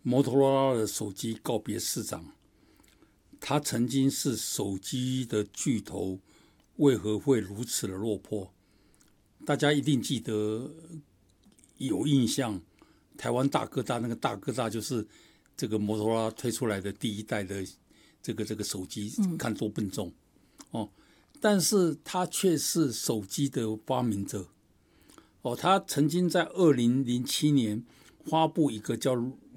摩托罗拉的手机告别市场，它曾经是手机的巨头，为何会如此的落魄？大家一定记得有印象，台湾大哥大那个大哥大就是这个摩托罗拉推出来的第一代的这个手机，看多笨重哦。但是他却是手机的发明者哦。他曾经在2007年发布一个叫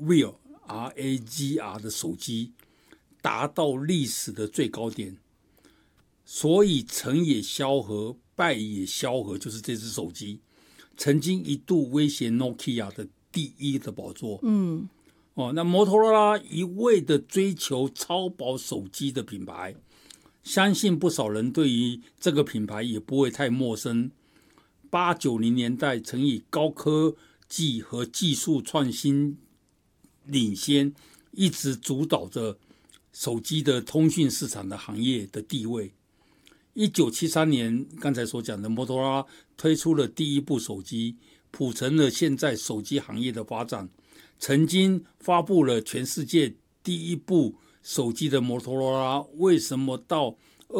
RAGR 的手机，达到历史的最高点。所以成也萧何，败也萧何，就是这只手机曾经一度威胁 Nokia 的第一的宝座。那摩托罗拉一味的追求超薄手机的品牌，相信不少人对于这个品牌也不会太陌生。80-90年代曾以高科技和技术创新领先，一直主导着手机的通讯市场的行业的地位。1973年，刚才所讲的摩托罗拉推出了第一部手机，谱成了现在手机行业的发展。曾经发布了全世界第一部手机的摩托罗拉，为什么到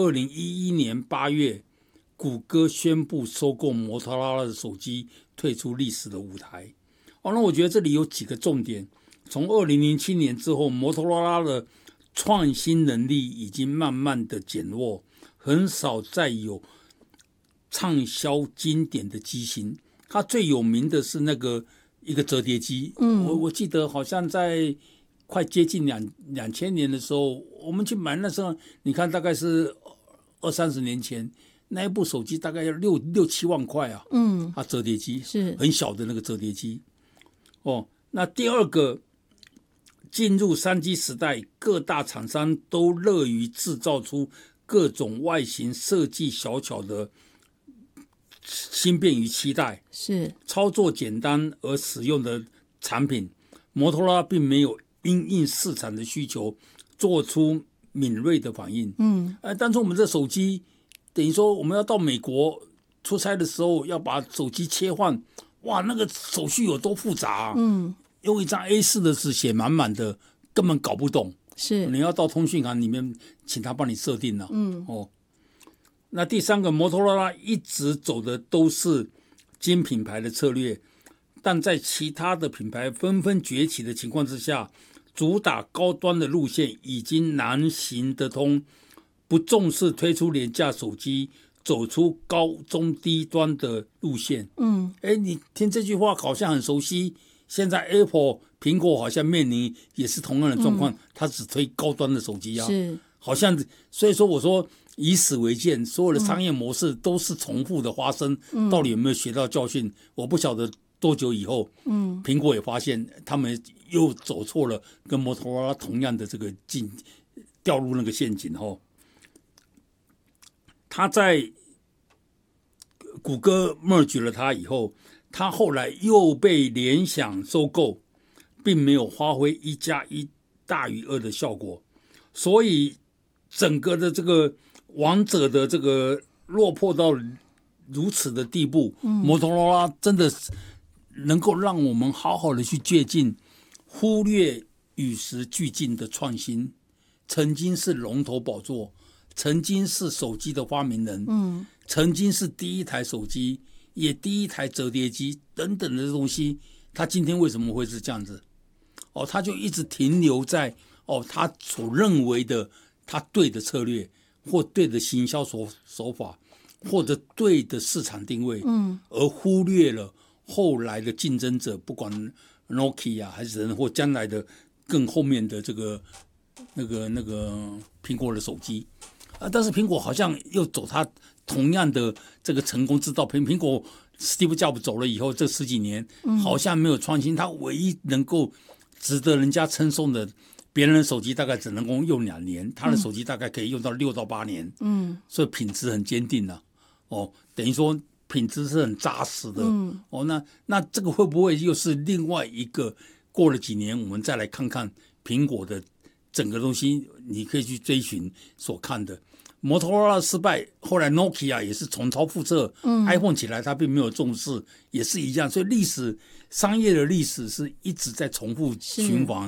2011年8月，谷歌宣布收购摩托罗拉的手机，退出历史的舞台？那我觉得这里有几个重点。从2007年之后，摩托罗拉的创新能力已经慢慢的减弱，很少再有畅销经典的机型。它最有名的是那个一个折叠机，我记得好像在快接近2000年的时候，我们去买，那时候你看大概是20-30年前，那一部手机大概要6-7万块啊。它折叠机是很小的那个折叠机。那第二个，进入3G 时代，各大厂商都乐于制造出各种外形设计小巧的新便于期待，是操作简单而实用的产品。摩托罗拉并没有因应市场的需求做出敏锐的反应。但是我们这手机等于说我们要到美国出差的时候，要把手机切换，哇，那个手续有多复杂啊！用一张 A4 的纸写满满的，根本搞不懂。是你要到通讯行里面请他帮你设定了。那第三个，摩托罗拉一直走的都是精品牌的策略，但在其他的品牌纷纷崛起的情况之下，主打高端的路线已经难行得通，不重视推出廉价手机，走出高中低端的路线。你听这句话好像很熟悉。现在 苹果好像面临也是同样的状况，它只推高端的手机啊，是好像。所以说我说以史为鉴，所有的商业模式都是重复的发生，到底有没有学到教训？我不晓得多久以后，苹果也发现他们又走错了，跟摩托罗拉同样的这个掉入那个陷阱后，他在谷歌 merge 了他以后，他后来又被联想收购，并没有发挥1+1大于2的效果，所以整个的这个王者的这个落魄到如此的地步，摩托罗拉真的能够让我们好好的去借鉴，忽略与时俱进的创新。曾经是龙头宝座，曾经是手机的发明人，曾经是第一台手机，也第一台折叠机等等的东西，他今天为什么会是这样子？他就一直停留在他所认为的他对的策略，或对的行销手法，或者对的市场定位，而忽略了后来的竞争者，不管 Nokia 还是或将来的更后面的这个那个苹果的手机。但是苹果好像又走他同样的这个成功之道。苹果 Steve Jobs 走了以后，这10几年好像没有创新。他唯一能够值得人家称颂的，别人的手机大概只能够用2年，他的手机大概可以用到6到8年。所以品质很坚定了。等于说品质是很扎实的。那这个会不会又是另外一个？过了几年，我们再来看看苹果的整个东西，你可以去追寻所看的。摩托罗拉失败，后来 Nokia 也是重蹈覆辙，iPhone 起来他并没有重视，也是一样。所以商业的历史是一直在重复循环。